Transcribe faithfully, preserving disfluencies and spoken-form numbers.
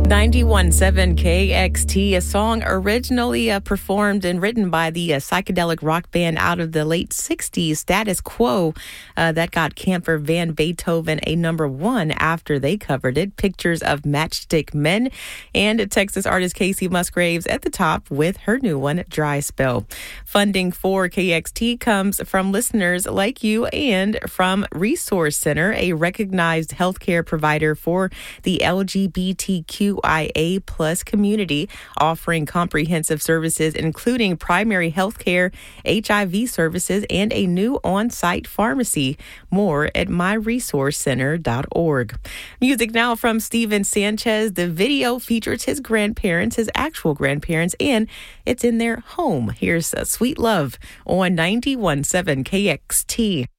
ninety-one point seven K X T, a song originally uh, performed and written by the uh, psychedelic rock band out of the late sixties, Status Quo, uh, that got Camper Van Beethoven a number one after they covered it. Pictures of Matchstick Men, and Texas artist Casey Musgraves at the top with her new one, Dry Spell. Funding for K X T comes from listeners like you and from Resource Center, a recognized healthcare provider for the L G B T Q I A plus community, offering comprehensive services including primary health care, H I V services, and a new on-site pharmacy. More at my resource center dot org. Music now from Steven Sanchez. The video features his grandparents, his actual grandparents, and it's in their home. Here's a Sweet Love on ninety-one point seven K X T.